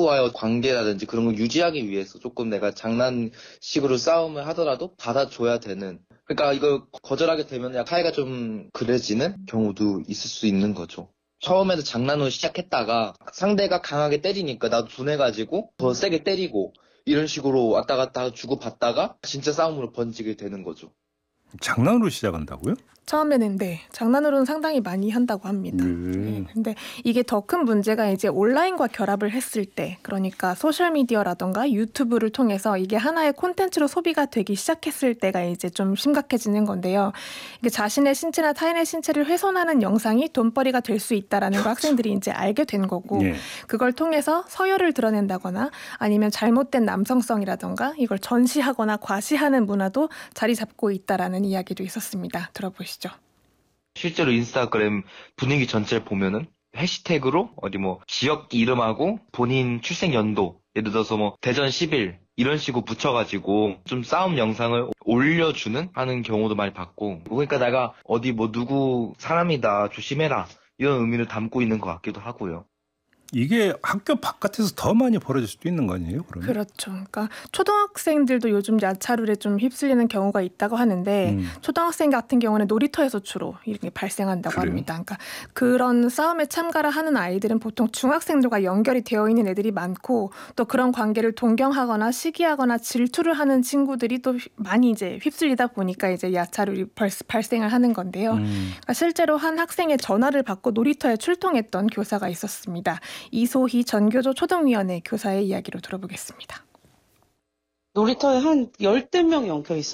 친구와의 관계라든지 그런 걸 유지하기 위해서 조금 내가 장난식으로 싸움을 하더라도 받아줘야 되는. 그러니까 이걸 거절하게 되면 사이가 좀 그래지는 경우도 있을 수 있는 거죠. 처음에는 장난으로 시작했다가 상대가 강하게 때리니까 나도 분해가지고 더 세게 때리고 이런 식으로 왔다 갔다 주고받다가 진짜 싸움으로 번지게 되는 거죠. 장난으로 시작한다고요? 처음에는 네, 장난으로는 상당히 많이 한다고 합니다. 네, 근데 이게 더 큰 문제가 이제 온라인과 결합을 했을 때, 그러니까 소셜미디어라던가 유튜브를 통해서 이게 하나의 콘텐츠로 소비가 되기 시작했을 때가 이제 좀 심각해지는 건데요. 이게 자신의 신체나 타인의 신체를 훼손하는 영상이 돈벌이가 될 수 있다라는 걸 학생들이 이제 알게 된 거고, 그걸 통해서 서열을 드러낸다거나 아니면 잘못된 남성성이라던가 이걸 전시하거나 과시하는 문화도 자리 잡고 있다라는 이야기도 있었습니다. 들어보시죠. 실제로 인스타그램 분위기 전체를 보면은 해시태그로 지역 이름하고 본인 출생 연도, 예를 들어서 대전 10일 이런 식으로 붙여가지고 좀 싸움 영상을 올려주는 하는 경우도 많이 봤고, 그러니까 내가 누구 사람이다 조심해라 이런 의미를 담고 있는 것 같기도 하고요. 이게 학교 바깥에서 더 많이 벌어질 수도 있는 거 아니에요? 그러면? 그렇죠. 그러니까 초등학생들도 요즘 야차룰에 좀 휩쓸리는 경우가 있다고 하는데 초등학생 같은 경우는 놀이터에서 주로 이렇게 발생한다고 그래요? 합니다. 그러니까 그런 싸움에 참가를 하는 아이들은 보통 중학생들과 연결이 되어 있는 애들이 많고, 또 그런 관계를 동경하거나 시기하거나 질투를 하는 친구들이 또 많이 이제 휩쓸리다 보니까 이제 야차룰이 발생을 하는 건데요. 그러니까 실제로 한 학생의 전화를 받고 놀이터에 출동했던 교사가 있었습니다. 이소희 전교조 초등위원회 교사의 이야기로 들어보겠습니다. 놀이터에 한 10대 명이 엉켜 있었는데